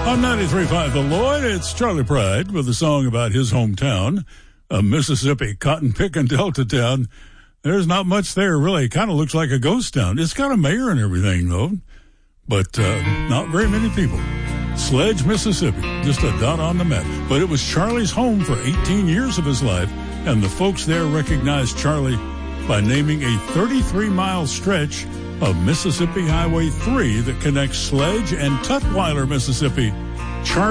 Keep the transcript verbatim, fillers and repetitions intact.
On ninety-three point five The Lloyd, it's Charlie Pride with a song about his hometown, a Mississippi cotton-picking Delta town. There's not much there, really. It kind of looks like a ghost town. It's got a mayor and everything, though, but uh, not very many people. Sledge, Mississippi, just a dot on the map. But it was Charlie's home for eighteen years of his life, and the folks there recognized Charlie by naming a thirty-three mile stretch of Mississippi Highway three that connects Sledge and Tutwiler, Mississippi. Charlie